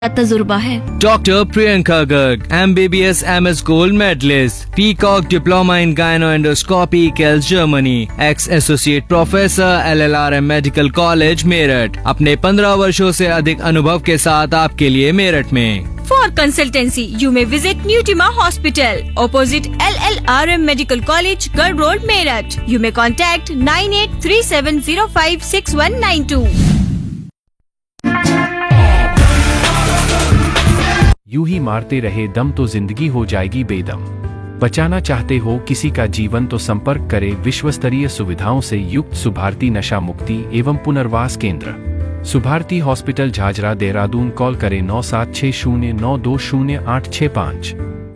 तजुर्बा है। Doctor Priyanka Garg, MBBS MS gold medallist, peacock diploma in गायनोएंडोस्कोपी, केल्स Germany, x associate professor, LLRM medical college Meerut. अपने 15 वर्षों से अधिक अनुभव के साथ आपके लिए मेरठ में। For consultancy, you may visit Newtima Hospital, opposite LLRM Medical College, Garh Road, Meerut. You may contact 9837056192. यूं ही मारते रहे दम तो जिंदगी हो जाएगी बेदम। बचाना चाहते हो किसी का जीवन तो संपर्क करें विश्व स्तरीय सुविधाओं से युक्त सुभारती नशा मुक्ति एवं पुनर्वास केंद्र, सुभारती हॉस्पिटल झाझरा देहरादून। कॉल करें 9760920865।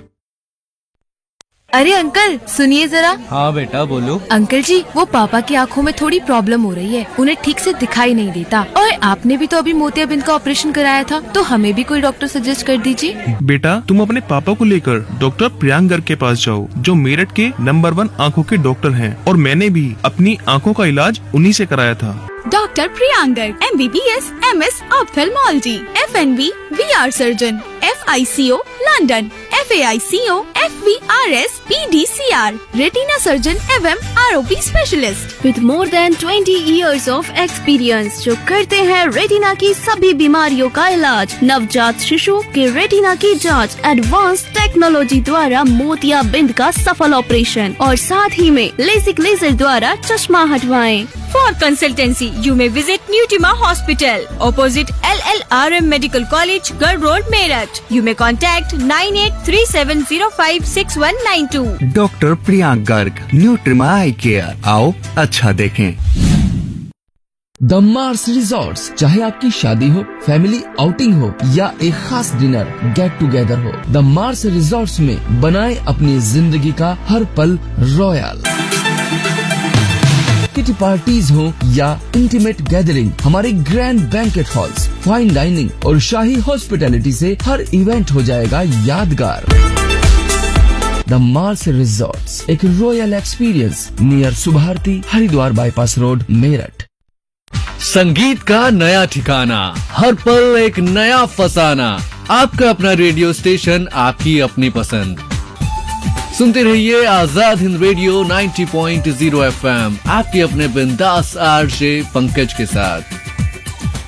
अरे अंकल सुनिए जरा। हाँ बेटा बोलो। अंकल जी वो पापा की आंखों में थोड़ी प्रॉब्लम हो रही है, उन्हें ठीक से दिखाई नहीं देता। और आपने भी तो अभी मोतियाबिंद का ऑपरेशन कराया था, तो हमें भी कोई डॉक्टर सजेस्ट कर दीजिए। बेटा तुम अपने पापा को लेकर डॉक्टर प्रियांक गर्ग के पास जाओ, जो मेरठ के नंबर 1 आँखों के डॉक्टर हैं। और मैंने भी अपनी आँखों का इलाज उन्हीं से कराया था। Doctor Priyank Garg, MBBS MS ophthalmology, FNB VR surgeon, FICO London, FAICO FVRS PDCR, retina surgeon एवं ROP specialist with more than 20 years of experience, जो करते हैं रेटिना की सभी बीमारियों का इलाज, नवजात शिशु के रेटिना की जांच, एडवांस टेक्नोलॉजी द्वारा मोतियाबिंद का सफल ऑपरेशन और साथ ही में लेसिक लेजर द्वारा चश्मा हटवाएं। For consultancy, you may visit Newtima Hospital, opposite LLRM Medical College, Garh Road, Meerut. You may contact 9837056192. Doctor Priyank Garg, न्यूट्रिमा I care. आओ अच्छा देखें। द मार्स रिजॉर्ट्स, चाहे आपकी शादी हो, फैमिली आउटिंग हो या एक खास डिनर गेट टुगेदर हो, द मार्स रिजॉर्ट्स में बनाए अपनी जिंदगी का हर पल रॉयल। किटी पार्टीज हो या इंटीमेट गैदरिंग, हमारे grand banquet halls, fine dining और शाही हॉस्पिटैलिटी से हर इवेंट हो जाएगा यादगार। द मार्स रिजॉर्ट्स, एक royal experience near Subharti Haridwar bypass road, Meerut. संगीत का नया ठिकाना, हर पल एक नया फसाना। आपका अपना रेडियो स्टेशन, आपकी अपनी पसंद। सुनते रहिए आजाद हिंद रेडियो 90.0 FM, आपके अपने बिंदास RJ पंकज के साथ।